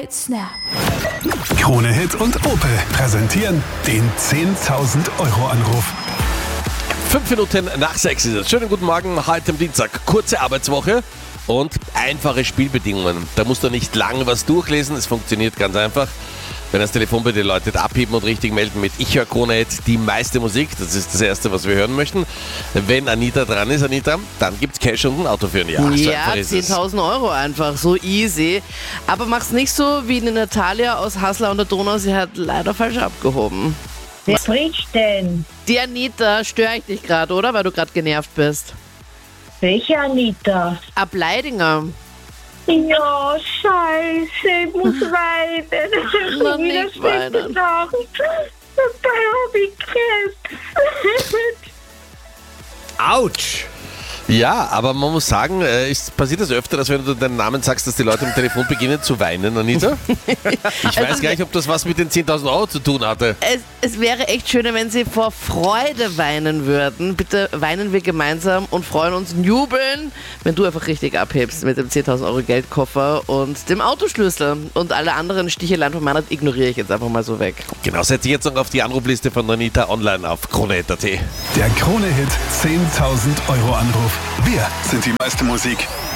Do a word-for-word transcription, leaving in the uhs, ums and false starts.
Hit Snap. Krone Hit und Opel präsentieren den zehntausend Euro Anruf. Fünf Minuten nach sechs ist es. Schönen guten Morgen, heute am Dienstag. Kurze Arbeitswoche und einfache Spielbedingungen. Da musst du nicht lange was durchlesen, es funktioniert ganz einfach. Wenn das Telefon bei dir läutet, abheben und richtig melden mit Ich höre Krone Hit, die meiste Musik. Das ist das Erste, was wir hören möchten. Wenn Anita dran ist, Anita, dann gibt's Cash und ein Auto für ein Jahr. Ja, zehntausend Euro einfach, so easy. Aber mach's nicht so wie eine Natalia aus Haslau an der Donau, sie hat leider falsch abgehoben. Wer spricht denn? Die Anita, störe ich dich gerade, oder? Weil du gerade genervt bist. Welche Anita? Ab Leidinger. Ja, scheiße, ich muss weinen. Das ist Na, schon wieder nicht schlechte weinen. Sachen. Dabei habe ich Krebs. Autsch! Ja, aber man muss sagen, äh, ist, passiert das öfter, dass wenn du deinen Namen sagst, dass die Leute am Telefon beginnen zu weinen, Anita? Ich weiß gar nicht, ob das was mit den zehntausend Euro zu tun hatte. Es, es wäre echt schöner, wenn sie vor Freude weinen würden. Bitte weinen wir gemeinsam und freuen uns und jubeln, wenn du einfach richtig abhebst mit dem zehntausend Euro Geldkoffer und dem Autoschlüssel. Und alle anderen Sticheleien von Meinert ignoriere ich jetzt einfach mal so weg. Genau, setze ich jetzt noch auf die Anrufliste von Anita online auf kronehit punkt at. Der Krone Hit zehntausend Euro Anruf. Wir sind die meiste Musik.